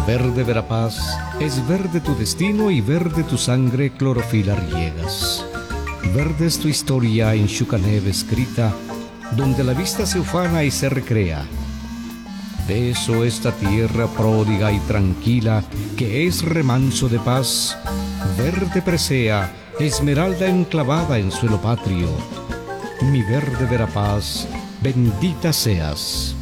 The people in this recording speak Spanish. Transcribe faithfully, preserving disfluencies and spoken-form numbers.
Verde Verapaz es verde tu destino y verde tu sangre clorofila riegas. Verde es tu historia en Xucaneb escrita, donde la vista se ufana y se recrea. De eso esta tierra pródiga y tranquila, que es remanso de paz, verde presea, esmeralda enclavada en suelo patrio. Mi verde Verapaz, bendita seas.